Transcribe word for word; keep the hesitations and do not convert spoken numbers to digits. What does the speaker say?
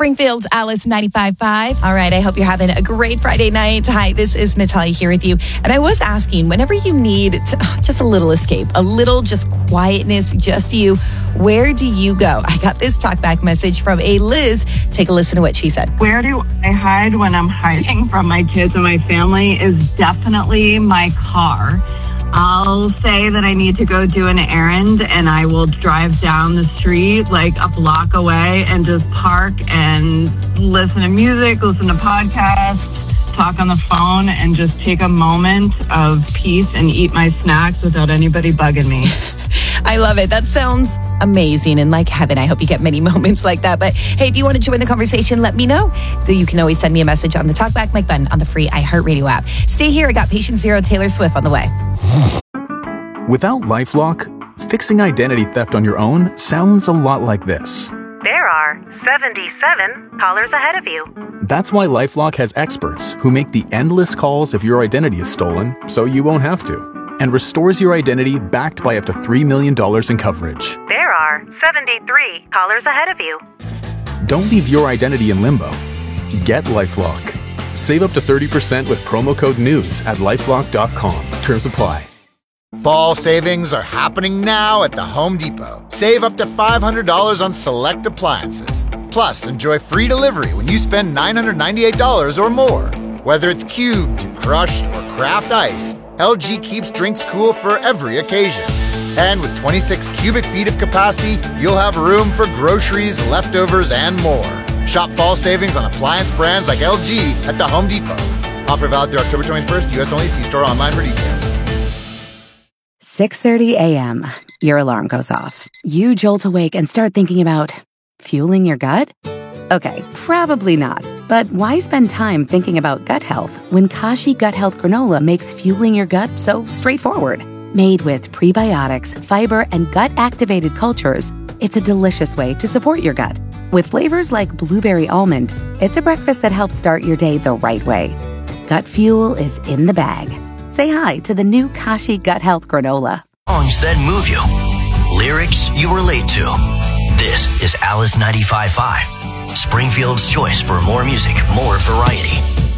Springfield's Alice ninety-five point five. All right, I hope you're having a great Friday night. Hi, this is Natalia here with you. And I was asking, whenever you need to, just a little escape, a little just quietness, just you, where do you go? I got this talkback message from a Liz. Take a listen to what she said. Where do I hide when I'm hiding from my kids and my family is definitely my car. I'll say that I need to go do an errand and I will drive down the street like a block away and just park and listen to music, listen to podcasts, talk on the phone, and just take a moment of peace and eat my snacks without anybody bugging me. I love it. That sounds amazing and like heaven. I hope you get many moments like that. But hey, if you want to join the conversation, let me know. You can always send me a message on the Talkback mic button on the free iHeartRadio app. Stay here. I got Patient Zero Taylor Swift on the way. Without LifeLock, fixing identity theft on your own sounds a lot like this. There are seventy-seven callers ahead of you. That's why LifeLock has experts who make the endless calls if your identity is stolen, so you won't have to, and restores your identity backed by up to three million dollars in coverage. There are seventy-three callers ahead of you. Don't leave your identity in limbo. Get LifeLock. Save up to thirty percent with promo code NEWS at lifelock dot com. Terms apply. Fall savings are happening now at the Home Depot. Save up to five hundred dollars on select appliances. Plus, enjoy free delivery when you spend nine hundred ninety-eight dollars or more. Whether it's cubed, crushed, or craft ice, L G keeps drinks cool for every occasion. And with twenty-six cubic feet of capacity, you'll have room for groceries, leftovers, and more. Shop fall savings on appliance brands like L G at the Home Depot. Offer valid through October twenty-first, U S only. See store online for details. six thirty a.m. Your alarm goes off. You jolt awake and start thinking about fueling your gut? Okay, probably not. But why spend time thinking about gut health when Kashi Gut Health Granola makes fueling your gut so straightforward? Made with prebiotics, fiber, and gut-activated cultures, it's a delicious way to support your gut. With flavors like blueberry almond, it's a breakfast that helps start your day the right way. Gut fuel is in the bag. Say hi to the new Kashi Gut Health Granola. Songs that move you. Lyrics you relate to. This is Alice ninety-five point five. Springfield's choice for more music, more variety.